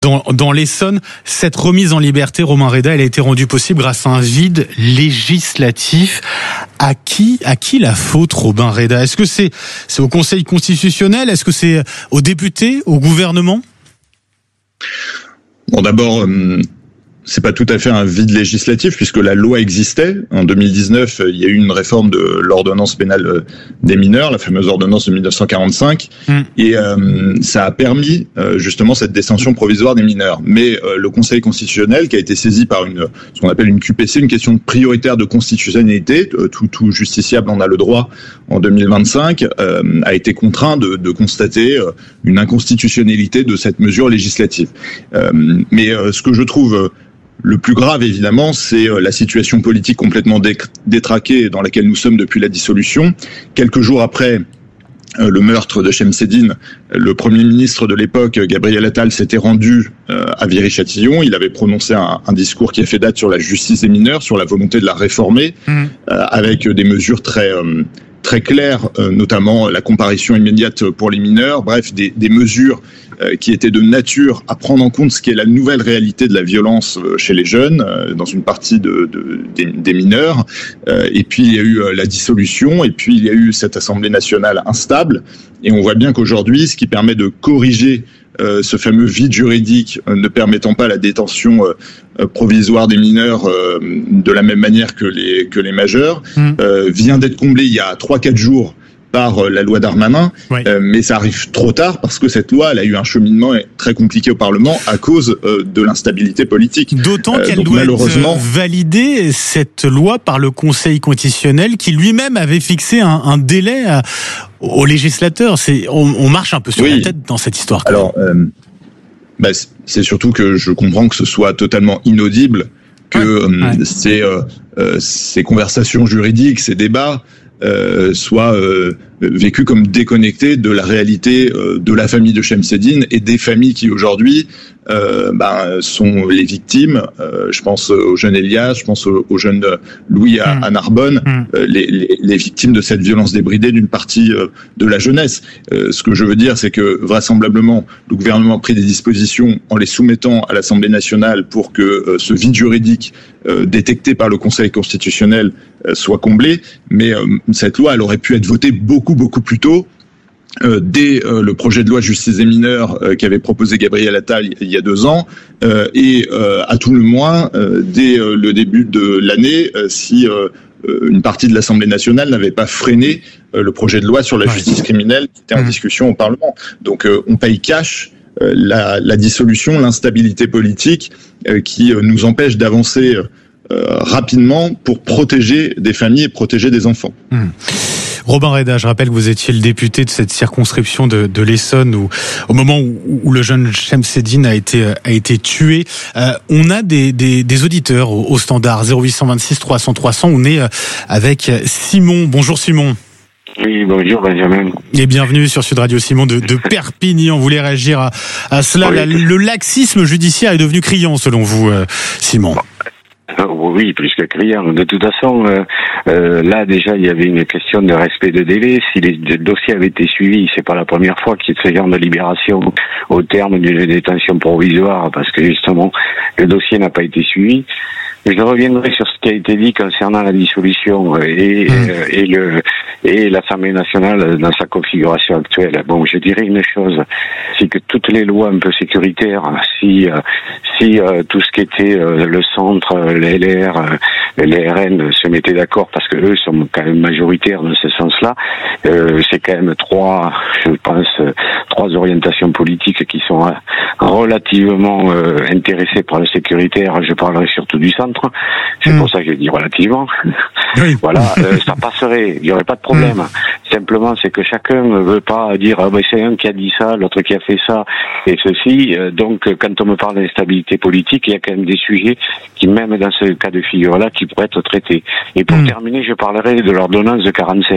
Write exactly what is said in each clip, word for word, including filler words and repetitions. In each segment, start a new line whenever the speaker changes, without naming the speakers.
Dans, dans l'Essonne, cette remise en liberté, Romain Reda, elle a été rendue possible grâce à un vide législatif. À qui, à qui la faute, Romain Reda? Est-ce que c'est, c'est au Conseil constitutionnel? Est-ce que c'est aux députés, au gouvernement?
Bon, d'abord, euh, c'est pas tout à fait un vide législatif puisque la loi existait. En deux mille dix-neuf, il y a eu une réforme de l'ordonnance pénale des mineurs, la fameuse ordonnance de mille neuf cent quarante-cinq, mmh. et euh, ça a permis euh, justement cette détention provisoire des mineurs. Mais euh, le Conseil constitutionnel, qui a été saisi par une ce qu'on appelle une Q P C, une question prioritaire de constitutionnalité, tout, tout justiciable en a le droit en deux mille vingt-cinq, euh, a été contraint de, de constater euh, une inconstitutionnalité de cette mesure législative. Euh, mais euh, ce que je trouve le plus grave, évidemment, c'est la situation politique complètement détraquée dans laquelle nous sommes depuis la dissolution. Quelques jours après le meurtre de Chemseddine, le Premier ministre de l'époque, Gabriel Attal, s'était rendu à Viry-Châtillon. Il avait prononcé un, un discours qui a fait date sur la justice des mineurs, sur la volonté de la réformer, mmh. avec des mesures très... très claires, notamment la comparution immédiate pour les mineurs, bref, des, des mesures qui étaient de nature à prendre en compte ce qui est la nouvelle réalité de la violence chez les jeunes, dans une partie de, de, des, des mineurs. Et puis il y a eu la dissolution, et puis il y a eu cette Assemblée nationale instable. Et on voit bien qu'aujourd'hui, ce qui permet de corriger euh, ce fameux vide juridique euh, ne permettant pas la détention euh, provisoire des mineurs euh, de la même manière que les que les majeurs, mmh. euh, vient d'être comblé il y a trois quatre jours par la loi Darmanin, oui. euh, mais ça arrive trop tard parce que cette loi, elle a eu un cheminement très compliqué au Parlement à cause euh, de l'instabilité politique.
D'autant euh, qu'elle
donc,
doit
malheureusement...
être validée, cette loi, par le Conseil constitutionnel qui lui-même avait fixé un, un délai à, aux législateurs. C'est, on, on marche un peu sur oui. la tête dans cette histoire.
Alors, euh, bah, c'est surtout que je comprends que ce soit totalement inaudible, que ouais. Euh, ouais. Ces, euh, euh, ces conversations juridiques, ces débats, Euh, soit euh, vécu comme déconnecté de la réalité euh, de la famille de Chemseddine et des familles qui aujourd'hui euh, ben, sont les victimes. Euh, je pense au jeune Elias, je pense au, au jeune Louis à, mmh. à Narbonne, mmh. euh, les, les, les victimes de cette violence débridée d'une partie euh, de la jeunesse. Euh, ce que je veux dire, c'est que vraisemblablement, le gouvernement a pris des dispositions en les soumettant à l'Assemblée nationale pour que euh, ce vide juridique euh, détecté par le Conseil constitutionnel euh, soit comblé, mais euh, cette loi, elle aurait pu être votée beaucoup, beaucoup plus tôt, euh, dès euh, le projet de loi justice des mineurs euh, qu'avait proposé Gabriel Attal il y a deux ans, euh, et euh, à tout le moins, euh, dès euh, le début de l'année, euh, si euh, une partie de l'Assemblée nationale n'avait pas freiné euh, le projet de loi sur la justice criminelle qui était en discussion au Parlement. Donc euh, on paye cash euh, la, la dissolution, l'instabilité politique euh, qui euh, nous empêche d'avancer euh, rapidement pour protéger des familles et protéger des enfants.
Mmh. Romain Reda, je rappelle que vous étiez le député de cette circonscription de, de l'Essonne où, au moment où, où le jeune Chemseddine a été, a été tué. Euh, on a des, des, des auditeurs au, au standard zéro huit deux six trois cents trois cents. On est avec Simon. Bonjour Simon.
Oui, bonjour Benjamin.
Et bienvenue sur Sud Radio. Simon de, de Perpignan. On voulait réagir à, à cela. Oui. La, le laxisme judiciaire est devenu criant selon vous, euh, Simon.
Oui, plus que criant. De toute façon, euh, euh, là déjà, il y avait une question de respect de délai. Si les dossiers avaient été suivis, c'est pas la première fois qu'il y a ce genre de libération au terme d'une détention provisoire, parce que justement, le dossier n'a pas été suivi. Je reviendrai sur ce qui a été dit concernant la dissolution et, mmh. euh, et le et l'Assemblée nationale dans sa configuration actuelle. Bon, je dirais une chose, c'est que toutes les lois un peu sécuritaires, si euh, si euh, tout ce qui était euh, le centre, les L R, euh, les R N se mettaient d'accord, parce que eux sont quand même majoritaires dans ce sens-là, euh, c'est quand même trois, je pense, trois orientations politiques qui sont euh, relativement euh, intéressées par le sécuritaire. Je parlerai surtout du centre. C'est mmh. pour ça que j'ai dit relativement. Oui. Voilà, euh, ça passerait, il n'y aurait pas de problème. Mmh. Simplement, c'est que chacun ne veut pas dire ah, ben, c'est un qui a dit ça, l'autre qui a fait ça, et ceci. Euh, donc, quand on me parle d'instabilité politique, il y a quand même des sujets qui, même dans ce cas de figure-là, qui pourraient être traités. Et pour mmh. terminer, je parlerai de l'ordonnance de quarante-cinq.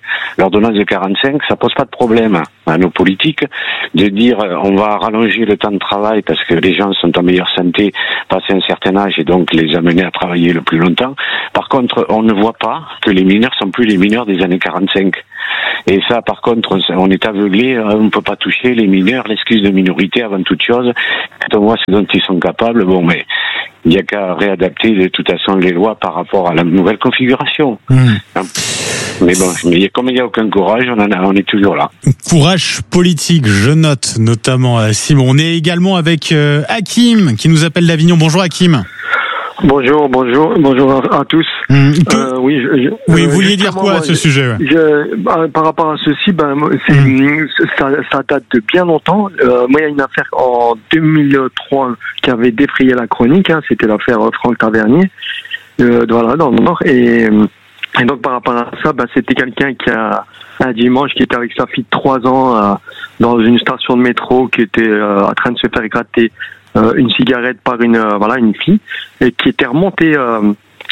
l'ordonnance de quarante-cinq, ça pose pas de problème à nos politiques de dire euh, on va rallonger le temps de travail parce que les gens sont en meilleure santé passé un certain âge et donc les amener à travailler le plus longtemps. Par contre, on ne voit pas que les mineurs sont plus les mineurs des années quarante-cinq. Et ça, par contre, on est aveuglé, on ne peut pas toucher les mineurs, l'excuse de minorité avant toute chose. Quand on voit ce dont ils sont capables, bon, mais il n'y a qu'à réadapter de toute façon les lois par rapport à la nouvelle configuration. Mmh. Mais bon, mais comme il n'y a aucun courage, on, en a, on est toujours là.
Courage politique, je note notamment euh, Simon. On est également avec euh, Hakim qui nous appelle d'Avignon. Bonjour Hakim.
Bonjour, bonjour, bonjour à, à tous.
Mmh,
euh, oui, je, je,
oui, vous
euh,
vouliez dire quoi à ce
je,
sujet ouais.
je, bah, par rapport à ceci, ben, c'est, mmh. ça, ça date de bien longtemps. Euh, moi, il y a une affaire en deux mille trois qui avait défrayé la chronique. Hein, c'était l'affaire Franck Tavernier, euh, voilà, dans le Nord. Et, et donc, par rapport à ça, ben, c'était quelqu'un qui a un dimanche qui était avec sa fille de trois ans euh, dans une station de métro, qui était euh, en train de se faire gratter Euh, une cigarette par une euh, voilà une fille et qui était remontée euh,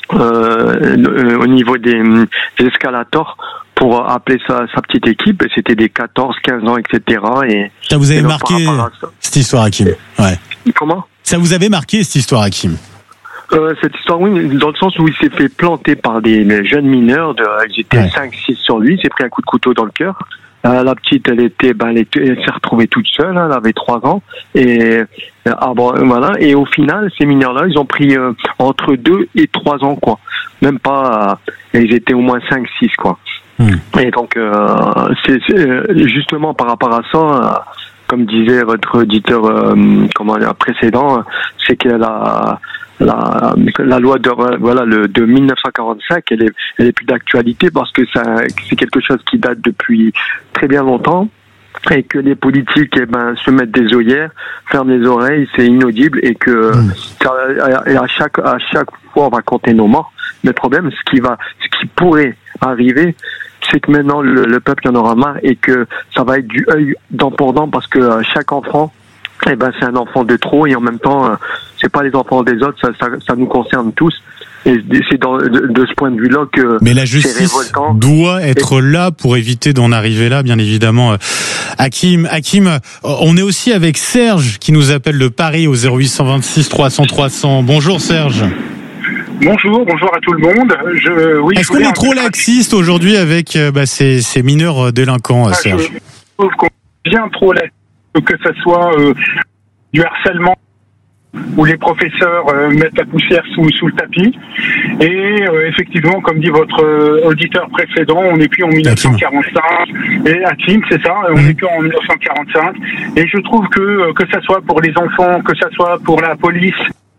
euh, au niveau des, des escalators pour appeler sa, sa petite équipe et c'était des quatorze quinze ans, et cetera. Et
ça vous avait
donc,
marqué
ça,
cette histoire, Hakim? Ouais.
Comment?
Ça vous avait marqué cette histoire, Hakim?
Euh, cette histoire, oui, dans le sens où il s'est fait planter par des jeunes mineurs, de, ils étaient ouais. cinq six sur lui, il s'est pris un coup de couteau dans le cœur. Euh, la petite, elle était, ben, elle, était, elle s'est retrouvée toute seule, hein, elle avait trois ans, et ah bon, voilà. Et au final, ces mineurs-là, ils ont pris euh, entre deux et trois ans, quoi. Même pas, euh, ils étaient au moins cinq six, quoi. Mmh. Et donc, euh, c'est, c'est justement par rapport à ça, euh, comme disait votre auditeur, euh, comment dire, précédent, c'est que la La, la loi de voilà le de mille neuf cent quarante-cinq, elle est elle est plus d'actualité parce que ça c'est quelque chose qui date depuis très bien longtemps et que les politiques eh ben se mettent des œillères, ferment les oreilles, c'est inaudible et que mmh. ça, à chaque à chaque fois on va compter nos morts. Mais le problème, ce qui va ce qui pourrait arriver, c'est que maintenant le, le peuple en aura marre et que ça va être du œil dent pour dent parce que chaque enfant eh ben c'est un enfant de trop et en même temps euh, c'est pas les enfants des autres, ça, ça, ça nous concerne tous et c'est dans, de, de ce point de vue-là que
mais la justice doit être et... là pour éviter d'en arriver là, bien évidemment. Hakim, Hakim, on est aussi avec Serge qui nous appelle de Paris au zéro huit cent vingt-six trois cents trois cents. Bonjour Serge.
Bonjour, bonjour à tout le monde. Je, oui,
Est-ce qu'on est trop laxiste aujourd'hui avec bah, ces, ces mineurs délinquants, ah, Serge?
Je trouve qu'on est bien trop laxiste, que ce soit euh, du harcèlement où les professeurs euh, mettent la poussière sous, sous le tapis. Et euh, effectivement, comme dit votre euh, auditeur précédent, on n'est plus en dix-neuf cent quarante-cinq. Et Hakim, c'est ça, on n'est plus en dix-neuf cent quarante-cinq. Et je trouve que, que ça soit pour les enfants, que ça soit pour la police,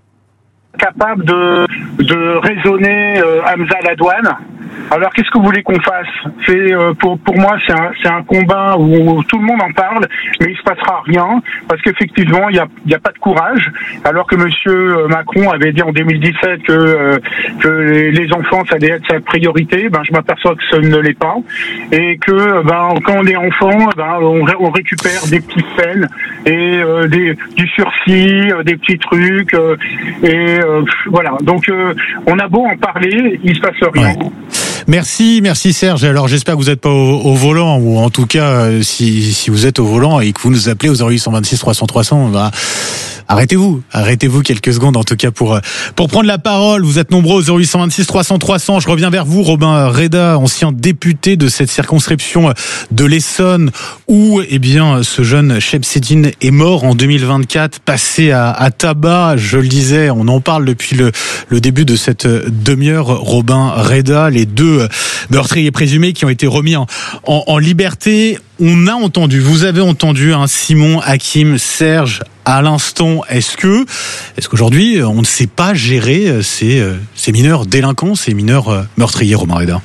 capable de, de raisonner euh, Hamza Ladouane. Alors qu'est-ce que vous voulez qu'on fasse? C'est euh, pour pour moi c'est un c'est un combat où tout le monde en parle, mais il se passera rien parce qu'effectivement il y a il y a pas de courage. Alors que Monsieur Macron avait dit en deux mille dix-sept que euh, que les enfants ça allait être sa priorité, ben je m'aperçois que ce ne l'est pas et que ben quand on est enfant, ben on, on récupère des petites peines et euh, des du sursis, euh, des petits trucs euh, et euh, voilà. Donc euh, on a beau en parler, il se passe rien.
Ouais. Merci, merci Serge. Alors j'espère que vous n'êtes pas au, au volant ou en tout cas euh, si, si vous êtes au volant et que vous nous appelez au zéro huit cent vingt-six trois cents trois cents, bah, arrêtez-vous, arrêtez-vous quelques secondes en tout cas pour pour prendre la parole. Vous êtes nombreux au zéro huit cent vingt-six trois cents trois cents. Je reviens vers vous, Robin Reda, ancien député de cette circonscription de l'Essonne où eh bien ce jeune Chebseddine est mort en deux mille vingt-quatre, passé à, à tabac. Je le disais, on en parle depuis le, le début de cette demi-heure. Robin Reda, les deux meurtriers présumés qui ont été remis en, en, en liberté. On a entendu, vous avez entendu hein, Simon, Hakim, Serge à l'instant. Est-ce que, est-ce qu'aujourd'hui on ne sait pas gérer ces, ces mineurs délinquants, ces mineurs meurtriers, Robin Reda?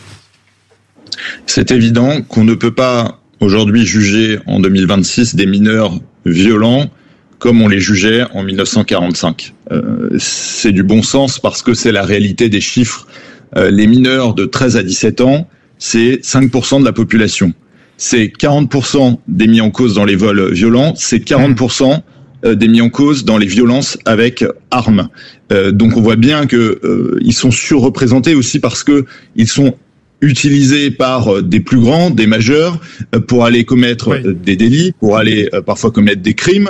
C'est évident qu'on ne peut pas aujourd'hui juger en deux mille vingt-six des mineurs violents comme on les jugeait en mille neuf cent quarante-cinq. Euh, c'est du bon sens parce que c'est la réalité des chiffres. Euh, les mineurs de treize à dix-sept ans, c'est cinq pour cent de la population. C'est quarante pour cent des mis en cause dans les vols violents, c'est quarante pour cent des mis en cause dans les violences avec armes. Euh, donc on voit bien que euh, ils sont surreprésentés aussi parce que ils sont utilisés par des plus grands, des majeurs, pour aller commettre oui. des délits, pour aller parfois commettre des crimes.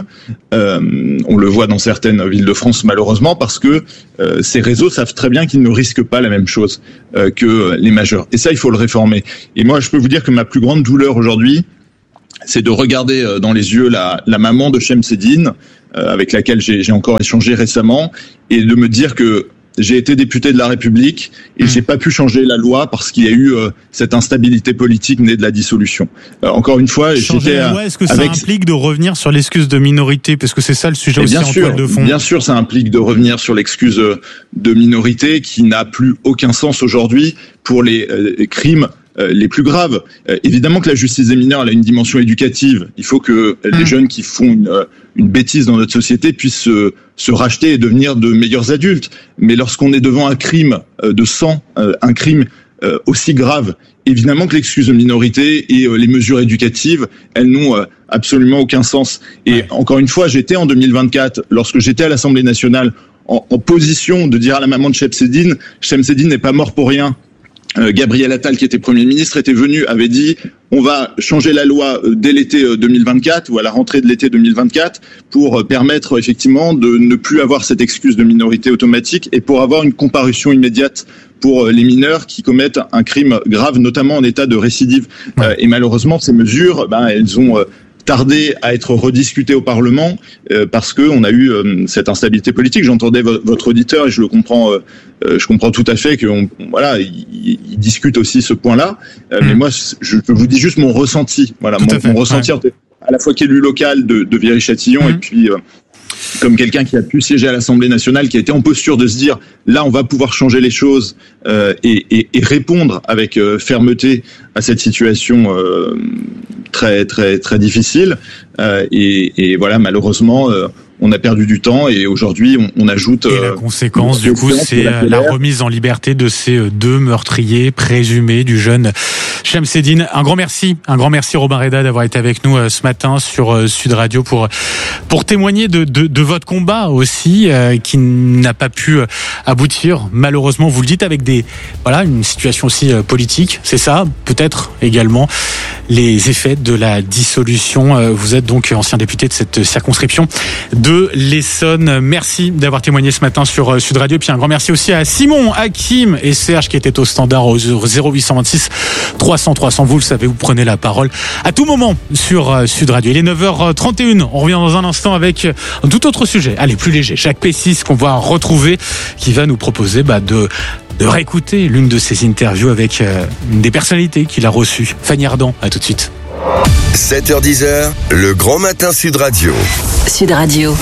Euh, on le voit dans certaines villes de France malheureusement parce que euh, ces réseaux savent très bien qu'ils ne risquent pas la même chose euh, que les majeurs. Et ça, il faut le réformer. Et moi, je peux vous dire que ma plus grande douleur aujourd'hui, c'est de regarder dans les yeux la, la maman de Chemseddine, euh, avec laquelle j'ai, j'ai encore échangé récemment, et de me dire que j'ai été député de la République et mmh. j'ai pas pu changer la loi parce qu'il y a eu euh, cette instabilité politique née de la dissolution. Euh, encore une fois,
changer
j'étais
la loi, est-ce que
avec...
ça implique de revenir sur l'excuse de minorité, parce que c'est ça le sujet aussi
bien
en
sûr,
toile de fond.
Bien sûr, ça implique de revenir sur l'excuse de minorité qui n'a plus aucun sens aujourd'hui pour les euh, crimes Euh, les plus graves. Euh, évidemment que la justice des mineurs elle a une dimension éducative. Il faut que euh, les mmh. jeunes qui font une, euh, une bêtise dans notre société puissent se, se racheter et devenir de meilleurs adultes. Mais lorsqu'on est devant un crime euh, de sang, euh, un crime euh, aussi grave, évidemment que l'excuse de minorité et euh, les mesures éducatives, elles n'ont euh, absolument aucun sens. Et ouais. encore une fois, j'étais en deux mille vingt-quatre, lorsque j'étais à l'Assemblée nationale, en, en position de dire à la maman de Chemseddine, Chemseddine n'est pas mort pour rien. Euh, Gabriel Attal, qui était Premier ministre, était venu, avait dit on va changer la loi dès l'été deux mille vingt-quatre ou à la rentrée de l'été deux mille vingt-quatre pour permettre effectivement de ne plus avoir cette excuse de minorité automatique et pour avoir une comparution immédiate pour les mineurs qui commettent un crime grave, notamment en état de récidive. Ouais. Euh, et malheureusement, ces mesures, ben, elles ont euh, tardé à être rediscuté au Parlement euh, parce que on a eu euh, cette instabilité politique. J'entendais vo- votre auditeur et je le comprends, euh, euh, je comprends tout à fait que on, voilà, il, il discute aussi ce point-là. Euh, mmh. Mais moi, je, je vous dis juste mon ressenti, voilà, tout mon, mon ressenti ouais. à la fois qu'élu local de, de Viry-Châtillon mmh. et puis euh, comme quelqu'un qui a pu siéger à l'Assemblée nationale, qui a été en posture de se dire là, on va pouvoir changer les choses euh, et, et, et répondre avec euh, fermeté à cette situation euh, très très très difficile. Euh, et, et voilà, malheureusement, euh, on a perdu du temps et aujourd'hui, on, on ajoute.
Et la conséquence, euh, du coup, c'est la, la remise en liberté de ces deux meurtriers présumés du jeune Chemseddine. Un grand merci, un grand merci Robin Reda d'avoir été avec nous euh, ce matin sur euh, Sud Radio pour pour témoigner de de, de votre combat aussi, euh, qui n'a pas pu euh, aboutir. Malheureusement, vous le dites, avec des voilà une situation aussi euh, politique. C'est ça, peut-être également les effets de la dissolution. Euh, vous êtes donc ancien député de cette circonscription de de l'Essonne. Merci d'avoir témoigné ce matin sur Sud Radio. Et puis un grand merci aussi à Simon, Hakim et Serge qui étaient au standard au zéro huit cent vingt-six trois cents trois cents. Vous le savez, vous prenez la parole à tout moment sur Sud Radio. Il est neuf heures trente et une. On revient dans un instant avec un tout autre sujet. Allez, plus léger. Jacques Pessis qu'on va retrouver qui va nous proposer bah, de de réécouter l'une de ses interviews avec euh, une des personnalités qu'il a reçues. Fanny Ardant, à tout de suite.
sept heures dix, le grand matin Sud Radio.
Sud Radio.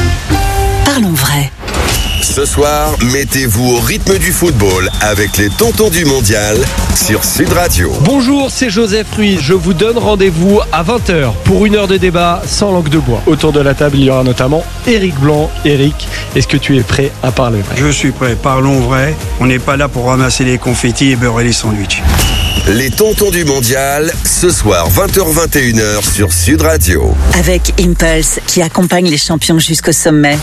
Parlons vrai.
Ce soir, mettez-vous au rythme du football avec les tontons du mondial sur Sud Radio.
Bonjour, c'est Joseph Ruiz. Je vous donne rendez-vous à vingt heures pour une heure de débat sans langue de bois. Autour de la table, il y aura notamment Éric Blanc. Éric, est-ce que tu es prêt à parler vrai ?
Je suis prêt. Parlons vrai. On n'est pas là pour ramasser les confettis et beurrer les sandwichs.
Les tontons du mondial, ce soir vingt heures vingt et une heures sur Sud Radio.
Avec Impulse qui accompagne les champions jusqu'au sommet.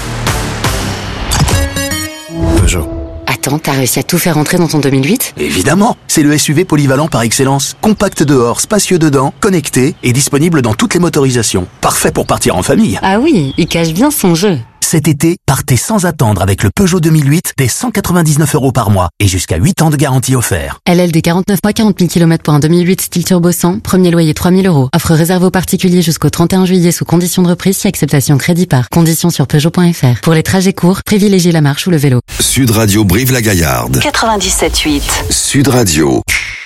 Peugeot.
Attends, t'as réussi à tout faire rentrer dans ton deux mille huit ?
Évidemment, c'est le S U V polyvalent par excellence. Compact dehors, spacieux dedans, connecté et disponible dans toutes les motorisations. Parfait pour partir en famille.
Ah oui, il cache bien son jeu.
Cet été, partez sans attendre avec le Peugeot deux mille huit dès cent quatre-vingt-dix-neuf euros par mois et jusqu'à huit ans de garantie offert.
L L D quarante-neuf mois, quarante mille kilomètres pour un deux mille huit style turbo cent, premier loyer trois mille euros. Offre réservée aux particuliers jusqu'au trente et un juillet sous condition de reprise si acceptation crédit par. Conditions sur Peugeot point F R. Pour les trajets courts, privilégiez la marche ou le vélo.
Sud Radio Brive-la-Gaillarde.
quatre-vingt-dix-sept huit.
Sud Radio.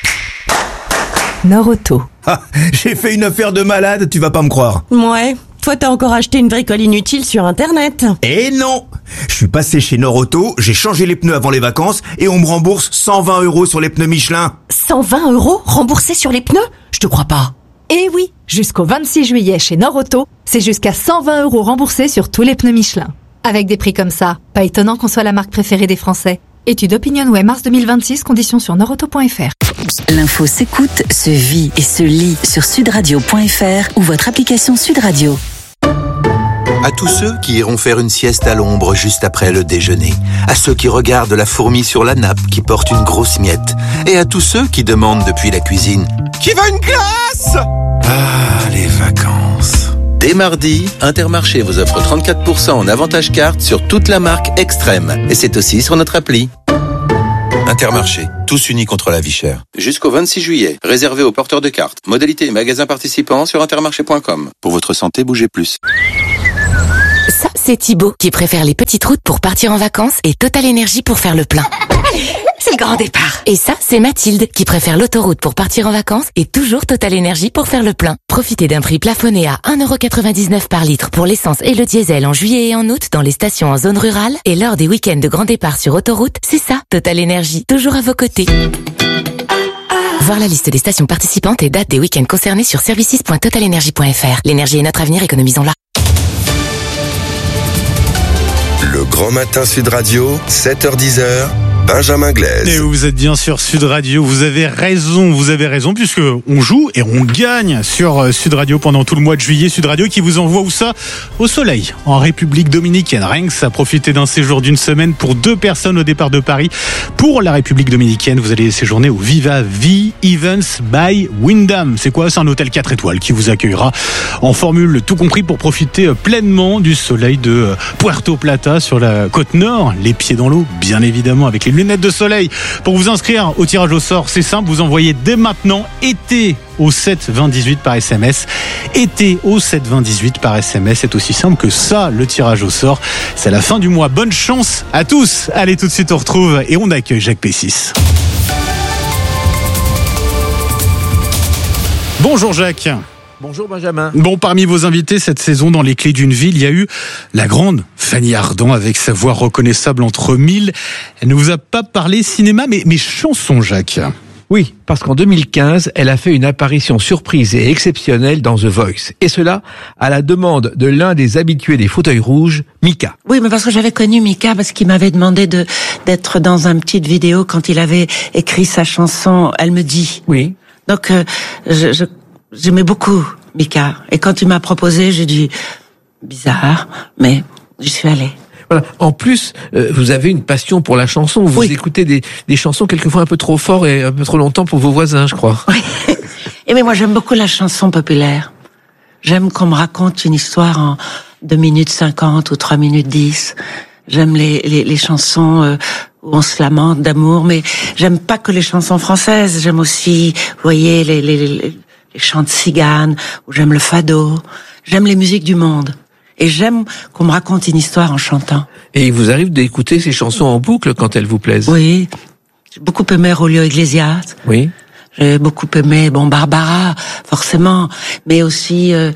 Norauto.
Ah, j'ai fait une affaire de malade, tu vas pas me croire.
Ouais. Toi, t'as encore acheté une bricole inutile sur Internet.
Eh non! Je suis passé chez Norauto, j'ai changé les pneus avant les vacances et on me rembourse cent vingt euros sur les pneus Michelin.
cent vingt euros remboursés sur les pneus? Je te crois pas.
Eh oui, jusqu'au vingt-six juillet chez Norauto, c'est jusqu'à cent vingt euros remboursés sur tous les pneus Michelin. Avec des prix comme ça, pas étonnant qu'on soit la marque préférée des Français. Étude OpinionWay mars deux mille vingt-six, conditions sur norauto point F R.
L'info s'écoute, se vit et se lit sur sudradio point F R ou votre application Sud Radio.
À tous ceux qui iront faire une sieste à l'ombre juste après le déjeuner. À ceux qui regardent la fourmi sur la nappe qui porte une grosse miette. Et à tous ceux qui demandent depuis la cuisine « Qui veut une glace ?» Ah, les vacances. Dès mardi, Intermarché vous offre trente-quatre pour cent en avantage carte sur toute la marque Extrême. Et c'est aussi sur notre appli. Intermarché, tous unis contre la vie chère. Jusqu'au vingt-six juillet, réservé aux porteurs de cartes. Modalités et magasins participants sur intermarché point com. Pour votre santé, bougez plus.
Ça, c'est Thibaut qui préfère les petites routes pour partir en vacances et Total Énergie pour faire le plein. C'est le grand départ. Et ça, c'est Mathilde qui préfère l'autoroute pour partir en vacances et toujours Total Énergie pour faire le plein. Profitez d'un prix plafonné à un euro quatre-vingt-dix-neuf par litre pour l'essence et le diesel en juillet et en août dans les stations en zone rurale et lors des week-ends de grand départ sur autoroute. C'est ça, Total Énergie, toujours à vos côtés. Voir la liste des stations participantes et dates des week-ends concernés sur services point total énergie point f r. L'énergie est notre avenir, économisons-la.
Le Grand Matin Sud Radio, sept heures dix, Benjamin Glaise.
Et vous êtes bien sur Sud Radio, vous avez raison, vous avez raison, puisque on joue et on gagne sur Sud Radio pendant tout le mois de juillet. Sud Radio qui vous envoie où ça ? Au soleil, en République Dominicaine. Rien que ça, profitez d'un séjour d'une semaine pour deux personnes au départ de Paris. Pour la République Dominicaine, vous allez séjourner au Viva V Events by Wyndham. C'est quoi ? C'est un hôtel quatre étoiles qui vous accueillera en formule tout compris pour profiter pleinement du soleil de Puerto Plata sur la côte nord. Les pieds dans l'eau, bien évidemment, avec les lunettes de soleil. Pour vous inscrire au tirage au sort, c'est simple, vous envoyez dès maintenant été au sept vingt dix-huit par S M S. Été au sept vingt dix-huit par S M S, c'est aussi simple que ça, le tirage au sort. C'est la fin du mois. Bonne chance à tous. Allez, tout de suite, on retrouve et on accueille Jacques Pessis. Bonjour Jacques.
Bonjour Benjamin.
Bon, parmi vos invités cette saison dans Les Clés d'une ville, il y a eu la grande Fanny Ardant avec sa voix reconnaissable entre mille. Elle ne vous a pas parlé cinéma, mais, mais chansons, Jacques.
Oui, parce qu'en deux mille quinze, elle a fait une apparition surprise et exceptionnelle dans The Voice. Et cela à la demande de l'un des habitués des fauteuils rouges, Mika.
Oui, mais parce que j'avais connu Mika, parce qu'il m'avait demandé de d'être dans une petite vidéo quand il avait écrit sa chanson « Elle me dit ».
Oui.
Donc, euh, je... je j'aimais beaucoup Mika. Et quand il m'a proposé, j'ai dit bizarre, mais j'y suis allée.
Voilà. En plus, euh, vous avez une passion pour la chanson. Vous oui. écoutez des, des chansons quelquefois un peu trop fort et un peu trop longtemps pour vos voisins, je crois.
Oui. Et mais moi, j'aime beaucoup la chanson populaire. J'aime qu'on me raconte une histoire en deux minutes cinquante ou trois minutes dix. J'aime les, les, les chansons euh, où on se lamente d'amour, mais j'aime pas que les chansons françaises. J'aime aussi, vous voyez, les, les, les les chants de cigane, ou j'aime le fado, j'aime les musiques du monde. Et j'aime qu'on me raconte une histoire en chantant.
Et il vous arrive d'écouter ces chansons en boucle quand elles vous plaisent ?
Oui. J'ai beaucoup aimé Julio Iglesias.
Oui.
J'ai beaucoup aimé, bon, Barbara, forcément. Mais aussi, euh,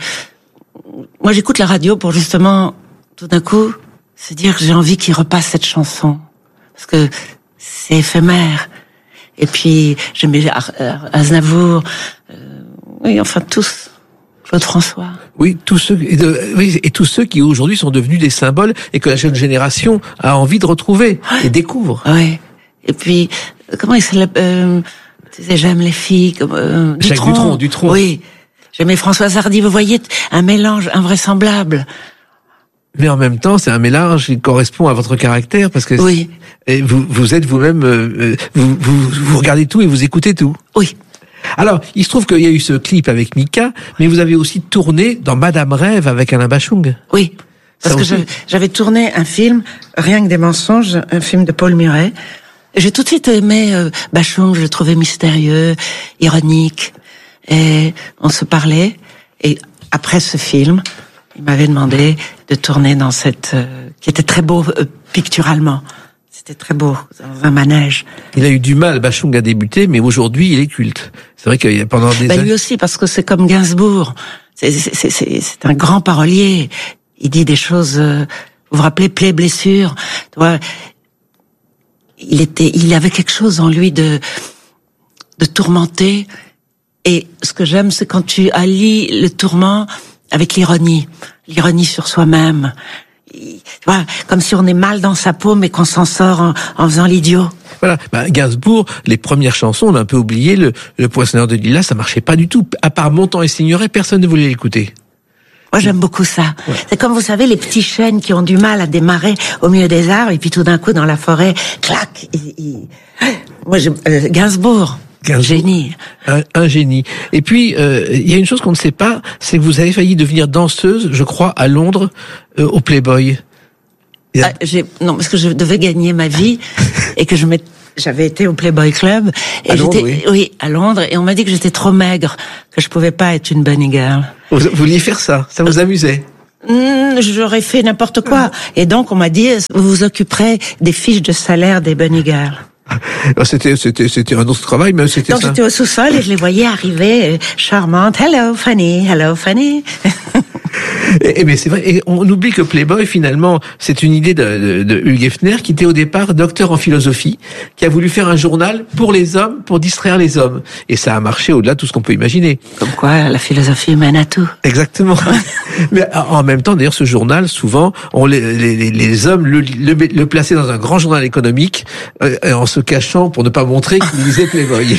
moi j'écoute la radio pour justement, tout d'un coup, se dire que j'ai envie qu'il repasse cette chanson. Parce que c'est éphémère. Et puis, j'aimais Aznavour, euh, oui, enfin tous, Claude François.
Oui, tous ceux, et, de, oui, et tous ceux qui aujourd'hui sont devenus des symboles et que la jeune génération a envie de retrouver ouais. et découvre.
Oui. Et puis, comment il s'appelle euh, Tu sais, j'aime les filles comme euh,
Jacques
Dutronc.
Dutronc, Dutronc.
Oui. J'aimais Françoise Hardy. Vous voyez, un mélange invraisemblable.
Mais en même temps, c'est un mélange qui correspond à votre caractère parce que
oui.
Et vous, vous êtes vous-même, euh, vous, vous, vous regardez tout et vous écoutez tout.
Oui.
Alors, il se trouve qu'il y a eu ce clip avec Mika, mais vous avez aussi tourné dans Madame Rêve avec Alain Bachung.
Oui. Parce Ça que j'avais, j'avais tourné un film, Rien que des mensonges, un film de Paul Murray. Et j'ai tout de suite aimé euh, Bachung, je le trouvais mystérieux, ironique. Et on se parlait. Et après ce film, il m'avait demandé de tourner dans cette... Euh, qui était très beau euh, picturalement. C'était très beau, dans un manège.
Il a eu du mal, Bachung, à débuter, mais aujourd'hui, il est culte. C'est vrai qu'il y a pendant des
bah,
années...
Lui aussi, parce que c'est comme Gainsbourg. C'est, c'est, c'est, c'est, c'est un grand parolier. Il dit des choses... Euh, vous vous rappelez, plaie, blessure. Tu vois, il était, il avait quelque chose en lui de, de tourmenté. Et ce que j'aime, c'est quand tu allies le tourment avec l'ironie. L'ironie sur soi-même. Tu vois, comme si on est mal dans sa peau, mais qu'on s'en sort en, en faisant l'idiot.
Voilà. Bah, Gainsbourg, les premières chansons, on a un peu oublié, le, le Poinçonneur de Lilas, ça marchait pas du tout. À part Montand et Signoret, personne ne voulait l'écouter.
Moi, j'aime beaucoup ça. Ouais. C'est comme, vous savez, les petits chênes qui ont du mal à démarrer au milieu des arbres, et puis tout d'un coup, dans la forêt, clac, il, il... Moi, je... euh, Gainsbourg. Un génie.
Un, un génie. Et puis, euh, il y a une chose qu'on ne sait pas, c'est que vous avez failli devenir danseuse, je crois, à Londres, euh, au Playboy.
Ah, j'ai, non, parce que je devais gagner ma vie et que je m'étais, j'avais été au Playboy Club et
à Londres,
j'étais,
oui.
oui, à Londres, et on m'a dit que j'étais trop maigre, que je pouvais pas être une bunny girl.
Vous, vous vouliez faire ça? Ça vous amusait?
Mmh, j'aurais fait n'importe quoi. Et donc, on m'a dit, vous vous occuperez des fiches de salaire des bunny girls.
C'était, c'était, c'était un autre travail, mais c'était
donc,
ça.
Donc, j'étais au sous-sol et je les voyais arriver, euh, charmantes. Hello, Fanny. Hello, Fanny.
Et, et mais c'est vrai, et on oublie que Playboy, finalement, c'est une idée de, de, de Hugh Hefner, qui était au départ docteur en philosophie, qui a voulu faire un journal pour les hommes, pour distraire les hommes. Et ça a marché au-delà de tout ce qu'on peut imaginer.
Comme quoi, la philosophie mène à tout.
Exactement. Mais en même temps, d'ailleurs, ce journal, souvent, on les, les, les hommes le, le, le plaçaient dans un grand journal économique, euh, en se cachant pour ne pas montrer qu'ils lisaient Playboy.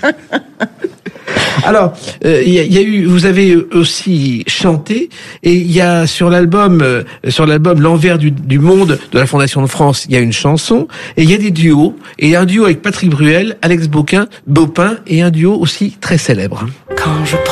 Alors, il euh, y, a, y a eu, vous avez aussi chanté, et il y a sur l'album, euh, sur l'album L'envers du, du monde de la Fondation de France, il y a une chanson, et il y a des duos, et il y a un duo avec Patrick Bruel, Alex Bauquin, Baupin, et un duo aussi très célèbre.
Quand je